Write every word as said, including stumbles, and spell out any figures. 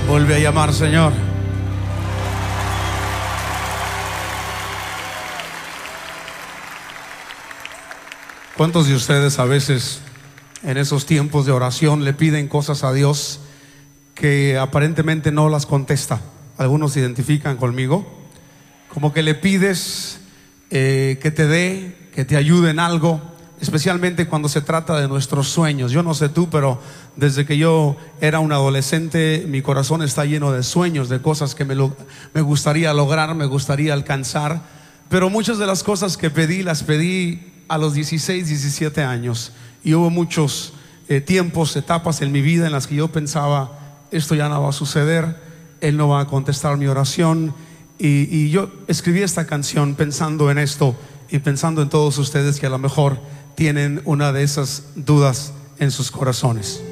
Vuelve a llamar, Señor. ¿Cuántos de ustedes a veces en esos tiempos de oración le piden cosas a Dios que aparentemente no las contesta? Algunos se identifican conmigo. Como que le pides eh, que te dé, que te ayude en algo, especialmente cuando se trata de nuestros sueños. Yo no sé tú, pero desde que yo era un adolescente, mi corazón está lleno de sueños, de cosas que me, lo, me gustaría lograr, me gustaría alcanzar. Pero muchas de las cosas que pedí, las pedí a los dieciséis, diecisiete años. Y hubo muchos eh, tiempos, etapas en mi vida en las que yo pensaba, esto ya no va a suceder, Él no va a contestar mi oración. Y, y yo escribí esta canción pensando en esto y pensando en todos ustedes que a lo mejor tienen una de esas dudas en sus corazones.